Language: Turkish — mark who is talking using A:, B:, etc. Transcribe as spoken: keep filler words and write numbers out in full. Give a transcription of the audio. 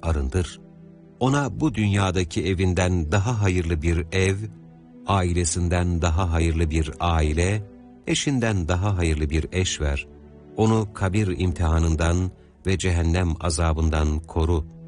A: arındır. Ona bu dünyadaki evinden daha hayırlı bir ev, ailesinden daha hayırlı bir aile, eşinden daha hayırlı bir eş ver. Onu kabir imtihanından ve cehennem azabından koru.